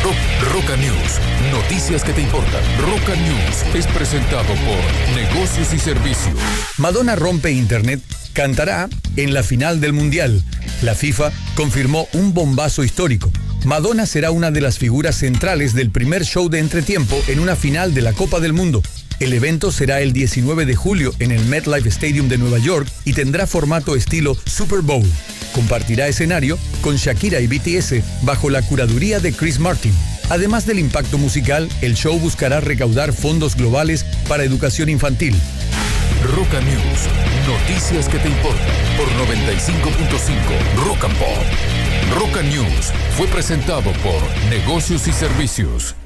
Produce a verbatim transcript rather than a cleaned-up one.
Ro- Roca News, noticias que te importan. Roca News es presentado por Negocios y Servicios. Madonna rompe internet, cantará en la final del Mundial. La FIFA confirmó un bombazo histórico. Madonna será una de las figuras centrales del primer show de entretiempo en una final de la Copa del Mundo. El evento será el diecinueve de julio en el MetLife Stadium de Nueva York y tendrá formato estilo Super Bowl. Compartirá escenario con Shakira y B T S bajo la curaduría de Chris Martin. Además del impacto musical, el show buscará recaudar fondos globales para educación infantil. Roca News, noticias que te importan por noventa y cinco punto cinco Rock and Pop. Roca News fue presentado por Negocios y Servicios.